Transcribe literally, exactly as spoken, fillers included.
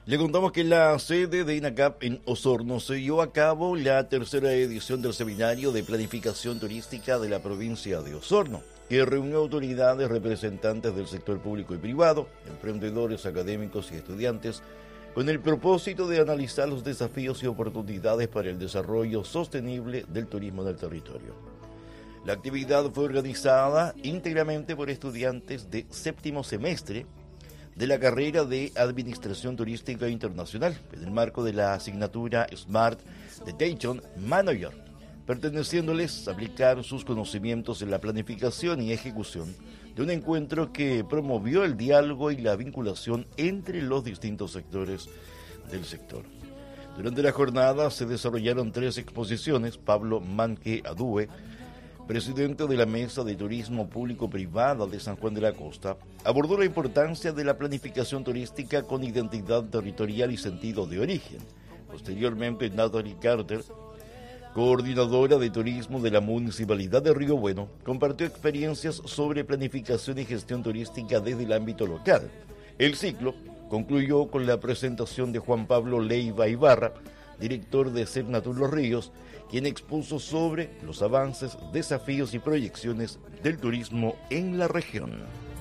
Le contamos que en la sede de INACAP en Osorno se llevó a cabo la tercera edición del Seminario de Planificación Turística de la provincia de Osorno, que reunió autoridades, representantes del sector público y privado, emprendedores, académicos y estudiantes, con el propósito de analizar los desafíos y oportunidades para el desarrollo sostenible del turismo en el territorio. La actividad fue organizada íntegramente por estudiantes de séptimo semestre de la carrera de Administración Turística Internacional, en el marco de la asignatura Smart Detention Manager, perteneciéndoles a aplicar sus conocimientos en la planificación y ejecución de un encuentro que promovió el diálogo y la vinculación entre los distintos sectores del sector. Durante la jornada se desarrollaron tres exposiciones. Pablo Manque Adue, presidente de la Mesa de Turismo Público-Privada de San Juan de la Costa, abordó la importancia de la planificación turística con identidad territorial y sentido de origen. Posteriormente, Natalie Carter, coordinadora de turismo de la Municipalidad de Río Bueno, compartió experiencias sobre planificación y gestión turística desde el ámbito local. El ciclo concluyó con la presentación de Juan Pablo Leiva Ibarra, director de Cernatur Los Ríos, quien expuso sobre los avances, desafíos y proyecciones del turismo en la región.